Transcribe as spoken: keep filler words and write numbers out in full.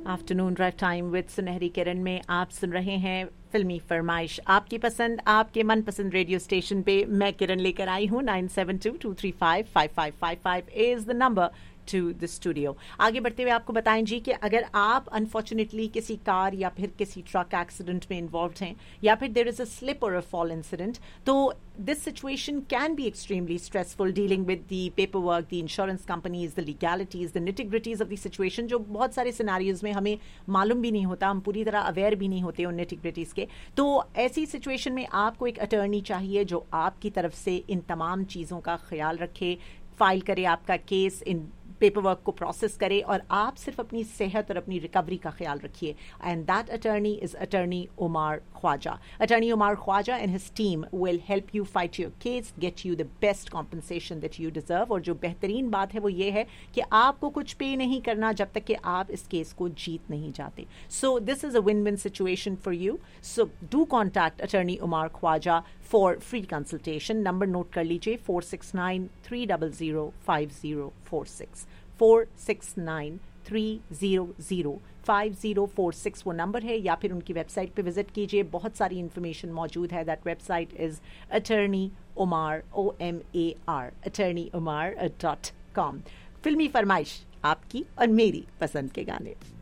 Afternoon drive time with सुनहरी किरण में आप सुन रहे हैं फिल्मी फरमाइश, आपकी पसंद आपके मनपसंद रेडियो स्टेशन पे मैं किरण लेकर आई हूँ. Nine seven to to three five five five five five is the number two the studio. आगे बढ़ते हुए आपको बताएं जी कि अगर आप अनफॉर्चुनेटली किसी कार या फिर किसी ट्रक एक्सीडेंट में इन्वॉल्व हैं या फिर देयर इज अ स्लिप और अ फॉल इंसिडेंट, तो this situation can be extremely stressful, dealing with the paperwork, the insurance companies, the legalities, the nitty-gritties of the situation, जो बहुत सारे सिनारियोज में हमें मालूम भी नहीं होता, हम पूरी तरह अवेयर भी नहीं होते उन nitty-gritties के. तो ऐसी सिचुएशन में आपको एक अटर्नी चाहिए जो आपकी तरफ से इन तमाम चीज़ों का ख्याल रखे, फाइल करे आपका केस, इन पेपर वर्क को प्रोसेस करे और आप सिर्फ अपनी सेहत और अपनी रिकवरी का ख्याल रखिए. And that attorney is attorney Umar Khwaja. Attorney Umar Khwaja and his team will help you fight your case, get you the best compensation that you deserve. और जो बेहतरीन बात है वो ये है कि आपको कुछ पे नहीं करना जब तक कि आप इस केस को जीत नहीं जाते. So this is a win win situation for you. So do contact attorney Umar Khwaja for free consultation. Number note कर लीजिए, four six nine three double zero five zero four six. Four six nine three zero zero five zero four six वो number है, या फिर उनकी website पे visit कीजिए. बहुत सारी इन्फॉर्मेशन मौजूद है. That website is attorney Umar, O M A R, attorney Umar dot com. फिल्मी फरमाइश, आपकी और मेरी पसंद के गाने.